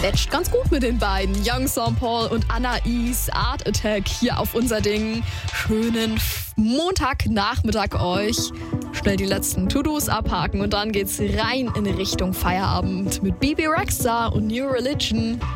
matcht ganz gut mit den beiden. Young St. Paul und Anais, Art Attack hier auf unser Ding. Schönen Montagnachmittag euch. Schnell die letzten To-Dos abhaken und dann geht's rein in Richtung Feierabend mit Bebe Rexha und New Religion.